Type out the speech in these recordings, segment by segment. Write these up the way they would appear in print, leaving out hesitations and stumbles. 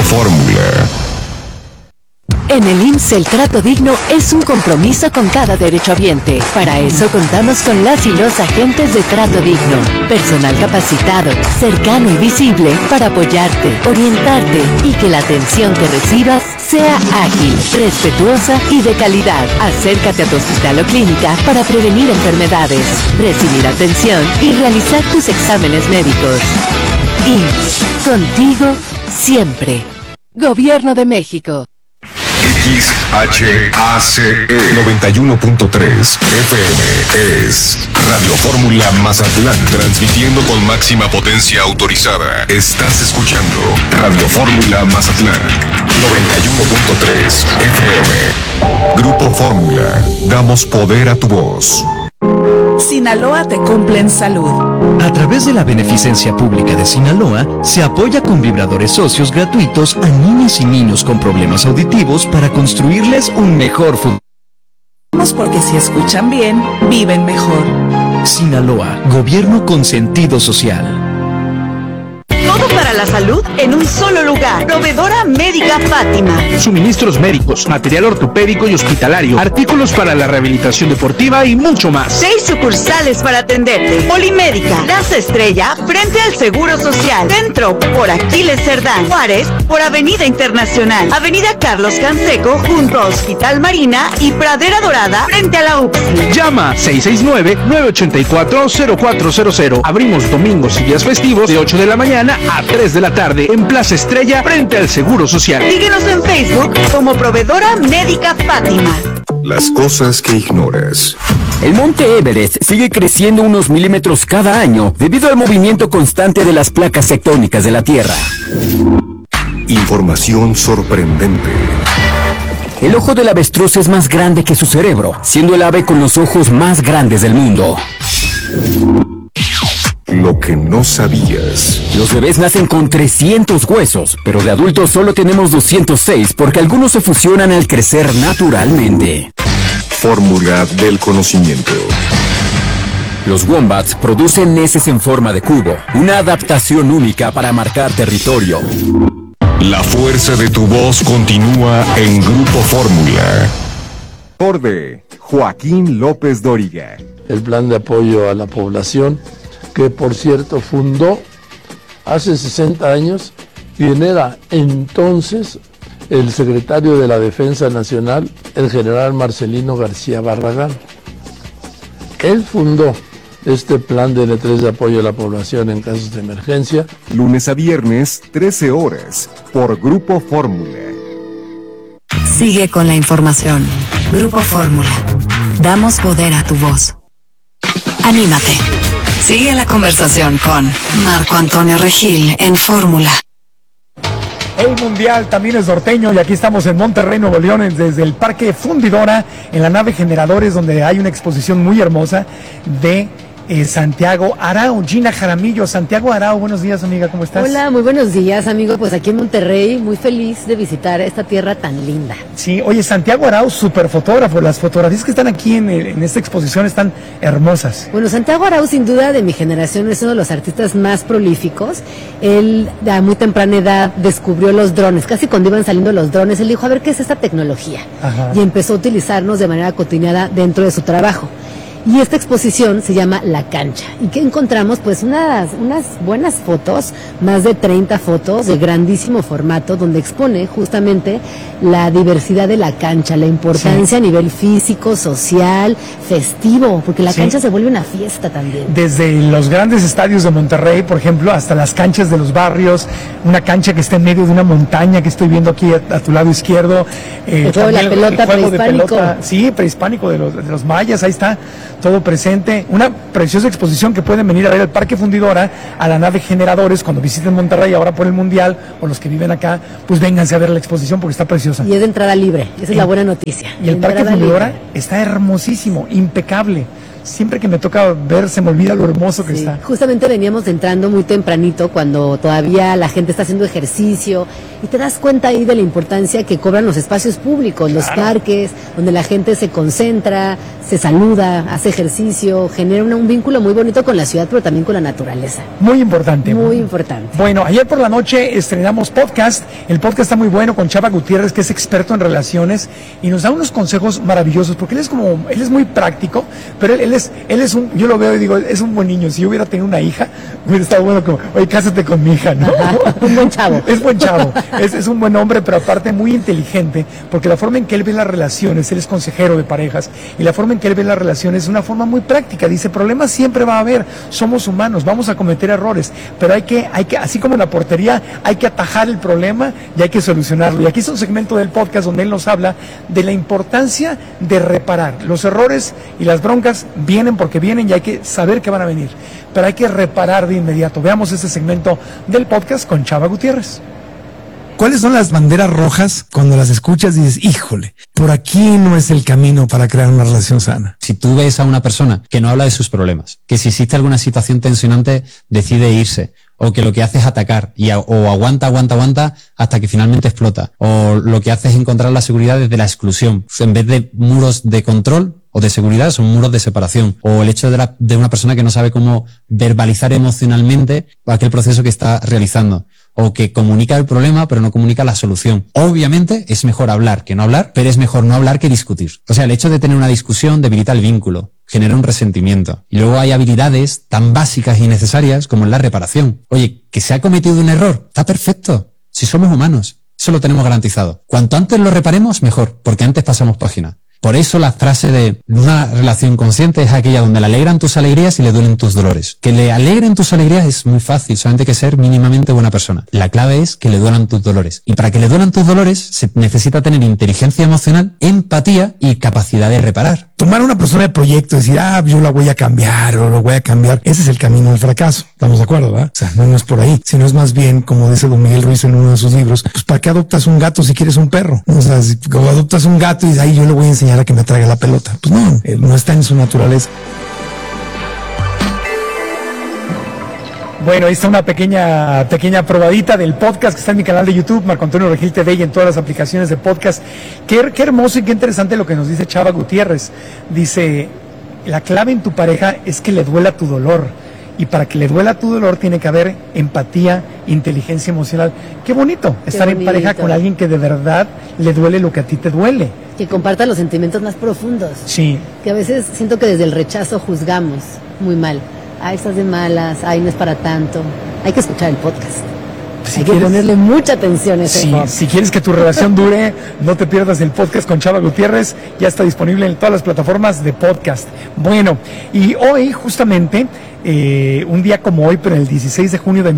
Fórmula. En el IMSS el trato digno es un compromiso con cada derechohabiente. Para eso contamos con las y los agentes de trato digno. Personal capacitado, cercano y visible para apoyarte, orientarte y que la atención que recibas sea ágil, respetuosa y de calidad. Acércate a tu hospital o clínica para prevenir enfermedades, recibir atención y realizar tus exámenes médicos. IMSS, contigo siempre. Gobierno de México. XHACE 91.3 FM es Radio Fórmula Mazatlán, transmitiendo con máxima potencia autorizada. Estás escuchando Radio Fórmula Mazatlán 91.3 FM. Grupo Fórmula, damos poder a tu voz. Sinaloa te cumple en salud. A través de la beneficencia pública de Sinaloa, se apoya con vibradores socios gratuitos a niñas y niños con problemas auditivos para construirles un mejor futuro. Porque si escuchan bien, viven mejor. Sinaloa, gobierno con sentido social. Todo para la salud en un solo lugar. Proveedora Médica Fátima. Suministros médicos, material ortopédico y hospitalario, artículos para la rehabilitación deportiva y mucho más. 6 sucursales para atenderte. Polimédica, Plaza Estrella, frente al Seguro Social. Centro, por Aquiles Cerdán. Juárez, por Avenida Internacional. Avenida Carlos Canseco, junto a Hospital Marina y Pradera Dorada, frente a la UPSI. Llama 669-984-0400. Abrimos domingos y días festivos de 8 de la mañana a 3 de la tarde en Plaza Estrella frente al Seguro Social. Síguenos en Facebook como Proveedora Médica Fátima. Las cosas que ignoras. El monte Everest sigue creciendo unos milímetros cada año debido al movimiento constante de las placas tectónicas de la Tierra. Información sorprendente. El ojo del avestruz es más grande que su cerebro, siendo el ave con los ojos más grandes del mundo. Lo que no sabías. Los bebés nacen con 300 huesos, pero de adultos solo tenemos 206 porque algunos se fusionan al crecer naturalmente. Fórmula del conocimiento. Los wombats producen heces en forma de cubo, una adaptación única para marcar territorio. La fuerza de tu voz continúa en Grupo Fórmula. Orde, Joaquín López Dóriga. El plan de apoyo a la población, que por cierto fundó hace 60 años quien era entonces el secretario de la Defensa Nacional, el general Marcelino García Barragán. Él fundó este plan de N3 de apoyo a la población en casos de emergencia. Lunes a viernes, 13 horas, por Grupo Fórmula. Sigue con la información. Grupo Fórmula. Damos poder a tu voz. Anímate. Sigue la conversación con Marco Antonio Regil en Fórmula. El Mundial también es norteño y aquí estamos en Monterrey, Nuevo León, desde el Parque Fundidora, en la nave Generadores, donde hay una exposición muy hermosa de Santiago Arau. Gina Jaramillo. Santiago Arau, buenos días, amiga, ¿cómo estás? Hola, muy buenos días, amigo, pues aquí en Monterrey, muy feliz de visitar esta tierra tan linda. Sí, oye, Santiago Arau, súper fotógrafo, las fotografías que están aquí en esta exposición están hermosas. Bueno, Santiago Arau, sin duda, de mi generación, es uno de los artistas más prolíficos. Él, a muy temprana edad, descubrió los drones, casi cuando iban saliendo los drones, él dijo, a ver, ¿qué es esta tecnología? Ajá. Y empezó a utilizarnos de manera cotidiana dentro de su trabajo. Y esta exposición se llama La Cancha. ¿Y qué encontramos? Pues unas buenas fotos, más de 30 fotos de grandísimo formato, donde expone justamente la diversidad de la cancha, la importancia a nivel físico, social, festivo, porque la cancha se vuelve una fiesta también. Desde los grandes estadios de Monterrey, por ejemplo, hasta las canchas de los barrios, una cancha que está en medio de una montaña que estoy viendo aquí a tu lado izquierdo. El juego de la pelota prehispánico. Sí, prehispánico de los mayas, ahí está todo presente. Una preciosa exposición que pueden venir a ver al Parque Fundidora, a la nave Generadores, cuando visiten Monterrey ahora por el Mundial, o los que viven acá, pues vénganse a ver la exposición porque está preciosa. Y es de entrada libre, esa es la buena noticia. Y el Parque Fundidora está hermosísimo, impecable. siempre que me toca ver se me olvida lo hermoso que está. Justamente veníamos entrando muy tempranito cuando todavía la gente está haciendo ejercicio y te das cuenta ahí de la importancia que cobran los espacios públicos, los parques, donde la gente se concentra, se saluda, hace ejercicio, genera un vínculo muy bonito con la ciudad, pero también con la naturaleza. Muy importante. Muy importante. Bueno, ayer por la noche estrenamos podcast. El podcast está muy bueno con Chava Gutiérrez, que es experto en relaciones y nos da unos consejos maravillosos, porque él es muy práctico, pero él es un, yo lo veo y digo, es un buen niño. Si yo hubiera tenido una hija, hubiera estado bueno como, oye, cásate con mi hija, ¿no? Un buen chavo. Es buen chavo, es un buen hombre, pero aparte muy inteligente, porque la forma en que él ve las relaciones, él es consejero de parejas, y la forma en que él ve las relaciones es una forma muy práctica. Dice, problemas siempre va a haber, somos humanos, vamos a cometer errores, pero hay que, así como en la portería, hay que atajar el problema y hay que solucionarlo. Y aquí es un segmento del podcast donde él nos habla de la importancia de reparar. Los errores y las broncas vienen porque vienen y hay que saber que van a venir, pero hay que reparar de inmediato. Veamos este segmento del podcast con Chava Gutiérrez. ¿Cuáles son las banderas rojas cuando las escuchas y dices, híjole, por aquí no es el camino para crear una relación sana? Si tú ves a una persona que no habla de sus problemas, que si existe alguna situación tensionante decide irse, o que lo que hace es atacar, o aguanta hasta que finalmente explota, o lo que hace es encontrar la seguridad desde la exclusión, en vez de muros de control o de seguridad, son muros de separación, o el hecho de una persona que no sabe cómo verbalizar emocionalmente aquel proceso que está realizando, o que comunica el problema pero no comunica la solución. Obviamente es mejor hablar que no hablar, pero es mejor no hablar que discutir. O sea, el hecho de tener una discusión debilita el vínculo, genera un resentimiento. Y luego hay habilidades tan básicas y necesarias como en la reparación. Oye, que se ha cometido un error, está perfecto. Si somos humanos, eso lo tenemos garantizado. Cuanto antes lo reparemos, mejor, porque antes pasamos página. Por eso la frase de una relación consciente es aquella donde le alegran tus alegrías y le duelen tus dolores. Que le alegren tus alegrías es muy fácil, solamente hay que ser mínimamente buena persona. La clave es que le duelan tus dolores. Y para que le duelan tus dolores se necesita tener inteligencia emocional, empatía y capacidad de reparar. Tomar a una persona de proyecto y decir, yo la voy a cambiar o lo voy a cambiar, ese es el camino del fracaso. Estamos de acuerdo, ¿verdad? O sea, no es por ahí, sino es más bien, como dice don Miguel Ruiz en uno de sus libros, pues ¿para qué adoptas un gato si quieres un perro? O sea, si adoptas un gato y ahí yo le voy a enseñar a que me traiga la pelota. Pues no, no está en su naturaleza. Bueno, ahí está una pequeña probadita del podcast que está en mi canal de YouTube, Marco Antonio Regil TV, y en todas las aplicaciones de podcast. Qué hermoso y qué interesante lo que nos dice Chava Gutiérrez. Dice, la clave en tu pareja es que le duela tu dolor. Y para que le duela tu dolor tiene que haber empatía, inteligencia emocional. Qué bonito estar en pareja con alguien que de verdad le duele lo que a ti te duele. Que comparta los sentimientos más profundos. Sí. Que a veces siento que desde el rechazo juzgamos muy mal. Ay, estás de malas, ay, no es para tanto. Hay que escuchar el podcast. Hay que ponerle mucha atención a ese podcast. Si quieres que tu relación dure, no te pierdas el podcast con Chava Gutiérrez. Ya está disponible en todas las plataformas de podcast. Bueno, y hoy justamente, un día como hoy, pero el 16 de junio de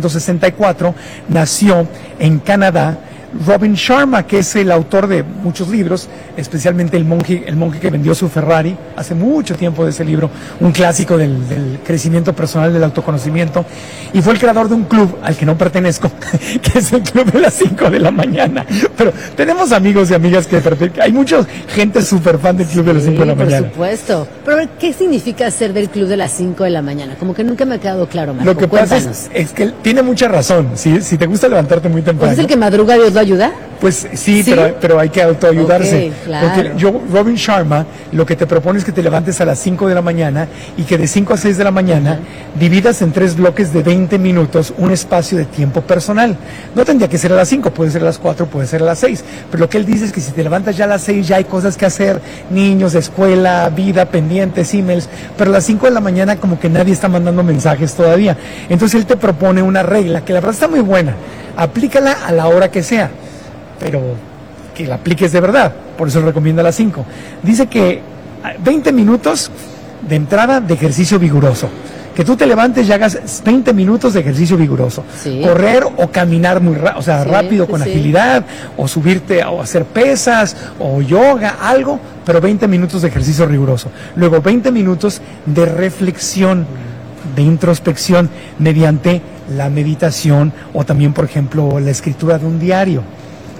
1964, nació en Canadá Robin Sharma, que es el autor de muchos libros, especialmente el monje que vendió su Ferrari, hace mucho tiempo de ese libro, un clásico del crecimiento personal, del autoconocimiento, y fue el creador de un club al que no pertenezco, que es el Club de las 5 de la mañana, pero tenemos amigos y amigas que pertenecen, hay mucha gente súper fan del Club de las 5 de la mañana. Por supuesto, pero ¿qué significa ser del Club de las 5 de la mañana? Como que nunca me ha quedado claro, Marco. Lo que pasa es que tiene mucha razón, si te gusta levantarte muy temprano. ¿Es el que madruga Dios lo ayuda? Pues sí. Pero hay que autoayudarse. Okay, claro. Porque Robin Sharma lo que te propone es que te levantes a las 5 de la mañana y que de 5 a 6 de la mañana dividas en 3 bloques de 20 minutos un espacio de tiempo personal. No tendría que ser a las 5, puede ser a las 4, puede ser a las 6, pero lo que él dice es que si te levantas ya a las 6 ya hay cosas que hacer, niños, escuela, vida, pendientes, emails, pero a las 5 de la mañana como que nadie está mandando mensajes todavía. Entonces él te propone una regla que la verdad está muy buena, aplícala a la hora que sea, pero que la apliques de verdad, por eso recomienda las 5. Dice que 20 minutos de entrada de ejercicio vigoroso, que tú te levantes y hagas 20 minutos de ejercicio vigoroso, correr o caminar muy rápido con agilidad, o subirte o hacer pesas o yoga, algo, pero 20 minutos de ejercicio riguroso. Luego 20 minutos de reflexión, de introspección mediante la meditación o también, por ejemplo, la escritura de un diario.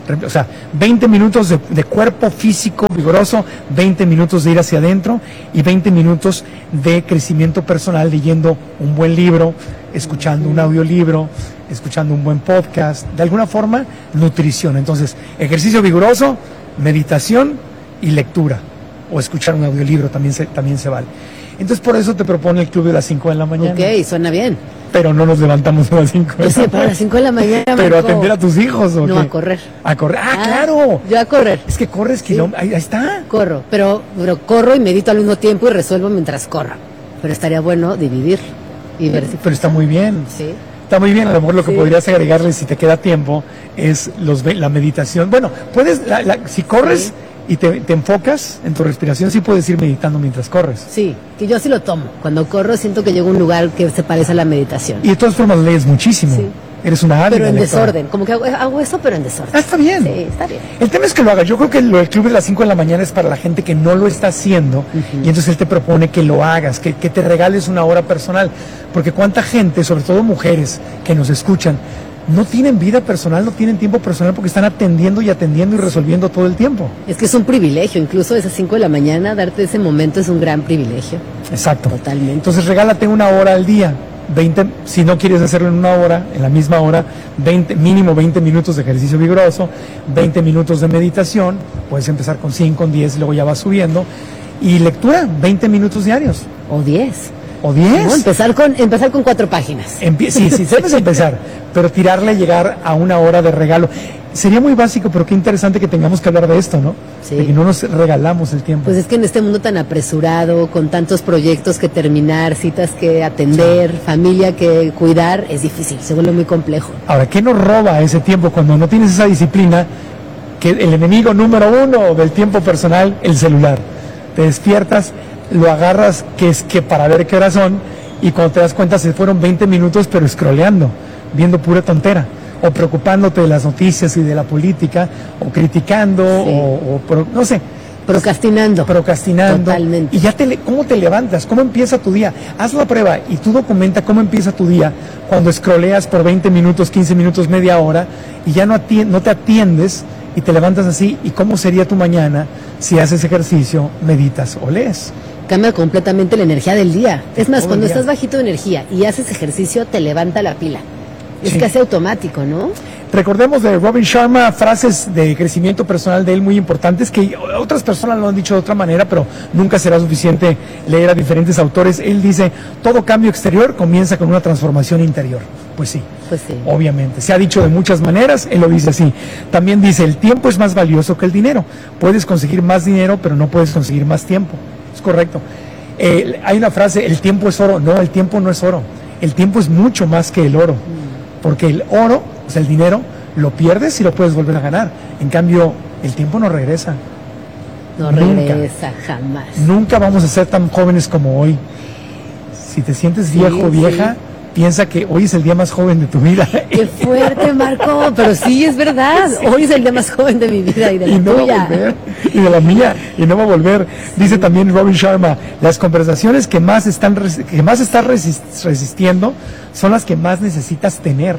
O sea, 20 minutos de cuerpo físico vigoroso, 20 minutos de ir hacia adentro y 20 minutos de crecimiento personal leyendo un buen libro, escuchando un audiolibro, escuchando un buen podcast, de alguna forma, nutrición. Entonces, ejercicio vigoroso, meditación y lectura, o escuchar un audiolibro también se vale. Entonces, por eso te propone el club de las 5 de la mañana. Ok, suena bien. Pero no nos levantamos a las 5 de la mañana. Sí, para las 5 de la mañana. Pero Marco. atender a tus hijos, ¿o no, qué? a correr. A correr. ¡Ah, claro! Yo a correr. Es que corres kilómetros. Ahí está. Corro, pero corro y medito al mismo tiempo y resuelvo mientras corro. Pero estaría bueno dividir y ver si... Pero está muy bien. Sí. Está muy bien. A lo mejor lo que podrías agregarle, si te queda tiempo, es la meditación. Bueno, puedes, si corres y te enfocas en tu respiración, sí puedes ir meditando mientras corres. Sí, que yo sí lo tomo. Cuando corro siento que llego a un lugar que se parece a la meditación. Y de todas formas lees muchísimo. Sí. Eres una ávida pero en lectora. desorden, como que hago eso, pero en desorden. Ah, está bien. Sí, está bien. El tema es que lo hagas. Yo creo que el club de las 5 de la mañana es para la gente que no lo está haciendo, y entonces él te propone que lo hagas, que te regales una hora personal. Porque cuánta gente, sobre todo mujeres que nos escuchan, no tienen vida personal, no tienen tiempo personal porque están atendiendo y resolviendo todo el tiempo. Es que es un privilegio, incluso esas 5 de la mañana, darte ese momento es un gran privilegio. Exacto. Totalmente. Entonces regálate una hora al día. 20, si no quieres hacerlo en una hora, en la misma hora, mínimo 20 minutos de ejercicio vigoroso, 20 minutos de meditación, puedes empezar con 5, con 10, y luego ya vas subiendo, y lectura, 20 minutos diarios. O 10. ¿O 10? No, empezar con 4 páginas. Sí, debes empezar, pero tirarle, llegar a una hora de regalo. Sería muy básico, pero qué interesante que tengamos que hablar de esto, ¿no? Sí. De que no nos regalamos el tiempo. Pues es que en este mundo tan apresurado, con tantos proyectos que terminar, citas que atender, familia que cuidar, es difícil, se vuelve muy complejo. Ahora, ¿qué nos roba ese tiempo cuando no tienes esa disciplina? Que el enemigo número 1 del tiempo personal, el celular. Te despiertas, lo agarras, que para ver qué hora son, y cuando te das cuenta se fueron 20 minutos, pero scrolleando, viendo pura tontera, o preocupándote de las noticias y de la política, o criticando, no sé. Procrastinando. Totalmente. Y ya ¿cómo te levantas? ¿Cómo empieza tu día? Haz la prueba y tú documenta cómo empieza tu día cuando scrolleas por 20 minutos, 15 minutos, media hora, y ya no te atiendes y te levantas así. ¿Y cómo sería tu mañana si haces ejercicio, meditas o lees? Cambia completamente la energía del día. Es más, cuando estás bajito de energía y haces ejercicio, te levanta la pila. Es casi automático, ¿no? Recordemos de Robin Sharma frases de crecimiento personal de él muy importantes, que otras personas lo han dicho de otra manera, pero nunca será suficiente leer a diferentes autores. Él dice, todo cambio exterior comienza con una transformación interior. Pues sí, obviamente. Se ha dicho de muchas maneras, él lo dice así. También dice, el tiempo es más valioso que el dinero. Puedes conseguir más dinero, pero no puedes conseguir más tiempo. Es correcto. Hay una frase, el tiempo es oro. No, el tiempo no es oro. El tiempo es mucho más que el oro. Porque el oro, o sea, el dinero, lo pierdes y lo puedes volver a ganar. En cambio, el tiempo no regresa. No regresa, jamás. Nunca vamos a ser tan jóvenes como hoy. Si te sientes viejo o vieja, piensa que hoy es el día más joven de tu vida. ¡Qué fuerte, Marco! Pero sí, es verdad. Hoy es el día más joven de mi vida y de la tuya. Va a volver, y de la mía, y no va a volver. Dice también Robin Sharma, las conversaciones que más estás resistiendo son las que más necesitas tener.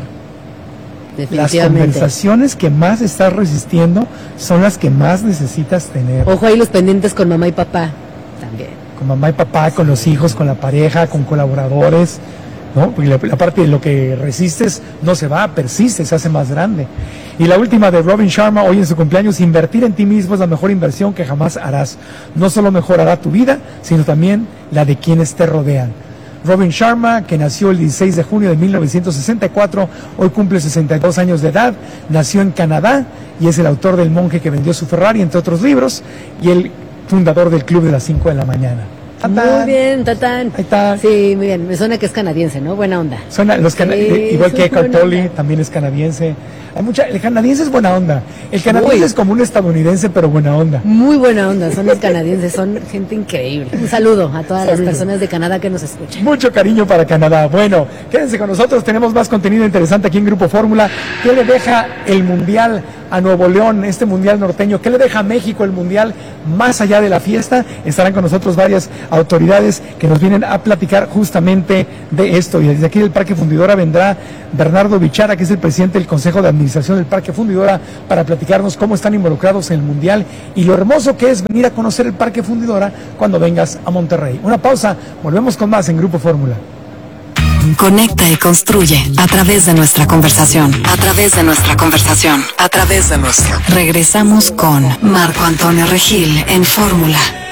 Las conversaciones que más estás resistiendo son las que más necesitas tener. Ojo ahí los pendientes con mamá y papá también. Con mamá y papá, con los hijos, con la pareja, con colaboradores, ¿no? Porque la parte de lo que resistes no se va, persiste, se hace más grande. Y la última de Robin Sharma, hoy en su cumpleaños, invertir en ti mismo es la mejor inversión que jamás harás. No solo mejorará tu vida, sino también la de quienes te rodean. Robin Sharma, que nació el 16 de junio de 1964, hoy cumple 62 años de edad, nació en Canadá y es el autor del Monje que vendió su Ferrari, entre otros libros, y el fundador del Club de las 5 de la mañana. Muy bien, Tatán. Ahí está. Sí, muy bien. Me suena que es canadiense, ¿no? Buena onda. Suena igual que Eckhart Tolle, también es canadiense. El canadiense es buena onda. El canadiense es como un estadounidense, pero buena onda. Muy buena onda, son los canadienses, son gente increíble. Un saludo a todas las personas de Canadá que nos escuchan. Mucho cariño para Canadá. Bueno, quédense con nosotros, tenemos más contenido interesante aquí en Grupo Fórmula. ¿Qué le deja el Mundial a Nuevo León, este Mundial norteño? ¿Qué le deja a México el Mundial más allá de la fiesta? Estarán con nosotros varias autoridades que nos vienen a platicar justamente de esto. Y desde aquí del Parque Fundidora vendrá Bernardo Bichara, que es el presidente del Consejo de Administración del Parque Fundidora, para platicar platicarnos cómo están involucrados en el Mundial y lo hermoso que es venir a conocer el Parque Fundidora cuando vengas a Monterrey. Una pausa, volvemos con más en Grupo Fórmula. Conecta y construye a través de nuestra conversación. A través de nuestra conversación. A través de nuestra. Regresamos con Marco Antonio Regil en Fórmula.